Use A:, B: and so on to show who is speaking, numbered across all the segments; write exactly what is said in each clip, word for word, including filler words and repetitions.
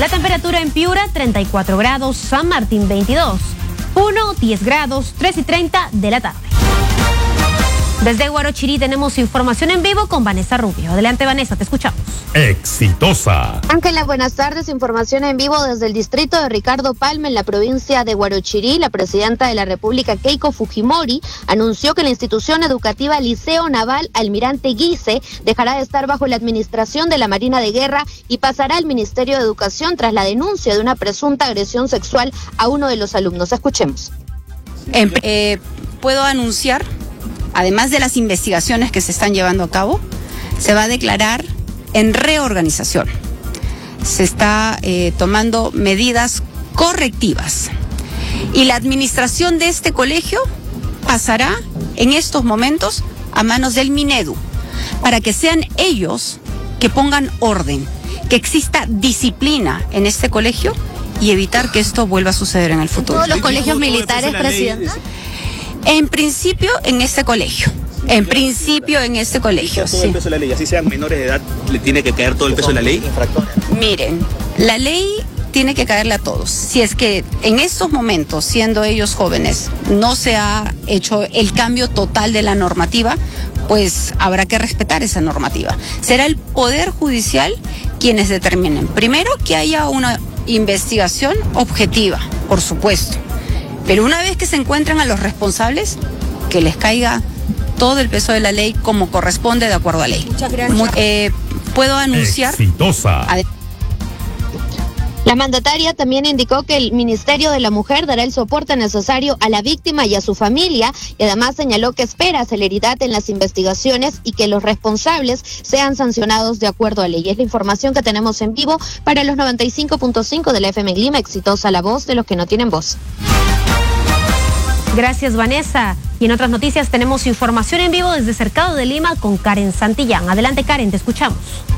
A: La temperatura en Piura, treinta y cuatro grados, San Martín, veintidós, Puno, diez grados, tres y treinta de la tarde. Desde Guarochirí tenemos información en vivo con Vanessa Rubio. Adelante, Vanessa, te escuchamos.
B: Exitosa.
C: Ángela, buenas tardes. Información en vivo desde el distrito de Ricardo Palma, en la provincia de Guarochirí. La presidenta de la República, Keiko Fujimori, anunció que la institución educativa Liceo Naval Almirante Guise dejará de estar bajo la administración de la Marina de Guerra y pasará al Ministerio de Educación tras la denuncia de una presunta agresión sexual a uno de los alumnos. Escuchemos.
D: Eh, eh, puedo anunciar, además de las investigaciones que se están llevando a cabo, se va a declarar en reorganización. Se está eh, tomando medidas correctivas. Y la administración de este colegio pasará en estos momentos a manos del Minedu, para que sean ellos que pongan orden, que exista disciplina en este colegio y evitar que esto vuelva a suceder en el futuro.
C: ¿Todos los colegios militares, presidenta?
D: En principio, en este colegio. En principio, en este colegio,
E: todo
D: sí.
E: el peso de la ley, así sean menores de edad, ¿le tiene que caer todo el peso de la ley?
D: Miren, la ley tiene que caerle a todos. Si es que en estos momentos, siendo ellos jóvenes, no se ha hecho el cambio total de la normativa, pues habrá que respetar esa normativa. Será el Poder Judicial quienes determinen. Primero, que haya una investigación objetiva, por supuesto. Pero una vez que se encuentren a los responsables, que les caiga todo el peso de la ley como corresponde de acuerdo a ley.
C: Muchas gracias.
D: Muy, eh, puedo anunciar.
B: Exitosa.
C: La mandataria también indicó que el Ministerio de la Mujer dará el soporte necesario a la víctima y a su familia, y además señaló que espera celeridad en las investigaciones y que los responsables sean sancionados de acuerdo a ley. Es la información que tenemos en vivo para los noventa y cinco punto cinco de la F M Lima. Exitosa, la voz de los que no tienen voz.
A: Gracias, Vanessa. Y en otras noticias tenemos información en vivo desde Cercado de Lima con Karen Santillán. Adelante, Karen, te escuchamos.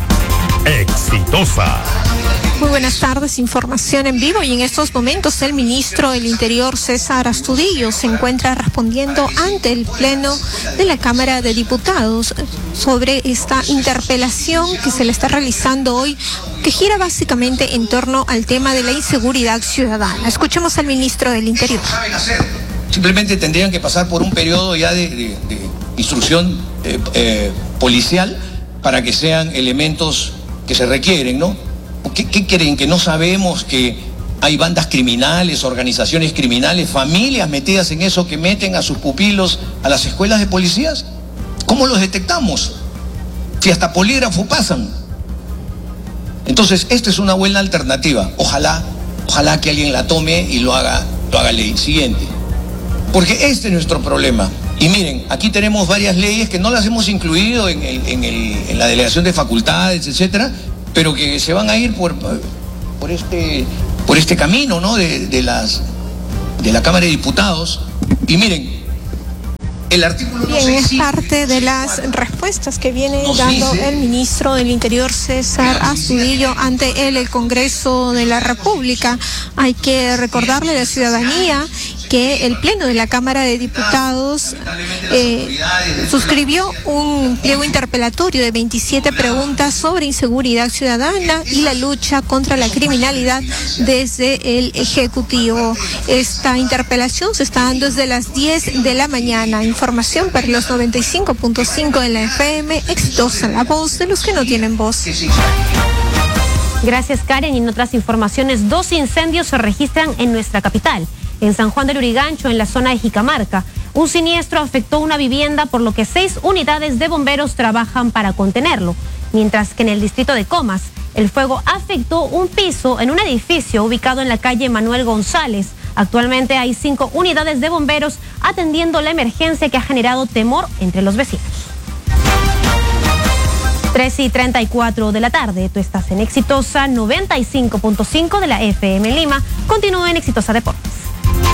B: Exitosa.
F: Muy buenas tardes, información en vivo, y en estos momentos el ministro del Interior, César Astudillo, se encuentra respondiendo ante el Pleno de la Cámara de Diputados sobre esta interpelación que se le está realizando hoy, que gira básicamente en torno al tema de la inseguridad ciudadana. Escuchemos al ministro del Interior.
G: Simplemente tendrían que pasar por un periodo ya de, de, de instrucción eh, eh, policial para que sean elementos que se requieren, ¿no? ¿Qué, qué creen? ¿Que no sabemos que hay bandas criminales, organizaciones criminales, familias metidas en eso que meten a sus pupilos a las escuelas de policías? ¿Cómo los detectamos? Si hasta polígrafo pasan. Entonces, esta es una buena alternativa. Ojalá, ojalá que alguien la tome y lo haga, lo haga ley. Siguiente. Porque este es nuestro problema. Y miren, aquí tenemos varias leyes que no las hemos incluido en, el, en, el, en la delegación de facultades, etcétera, pero que se van a ir por, por, este, por este camino, ¿no? de, de, las, de la Cámara de Diputados. Y miren, el artículo
F: Bien, es parte de las respuestas que viene dando el ministro del Interior, César Astudillo, ante él, el Congreso de la República. Hay que recordarle a la ciudadanía que el Pleno de la Cámara de Diputados eh, suscribió un pliego interpelatorio de veintisiete preguntas sobre inseguridad ciudadana y la lucha contra la criminalidad desde el Ejecutivo. Esta interpelación se está dando desde las diez de la mañana. Información para los noventa y cinco punto cinco de la F M. Exitosa, la voz de los que no tienen voz.
A: Gracias, Karen. Y en otras informaciones, dos incendios se registran en nuestra capital. En San Juan del Urigancho, en la zona de Jicamarca, un siniestro afectó una vivienda, por lo que seis unidades de bomberos trabajan para contenerlo. Mientras que en el distrito de Comas, el fuego afectó un piso en un edificio ubicado en la calle Manuel González. Actualmente hay cinco unidades de bomberos atendiendo la emergencia que ha generado temor entre los vecinos. tres y treinta y cuatro de la tarde, tú estás en Exitosa noventa y cinco punto cinco de la F M Lima. Continúa en Exitosa Deportes.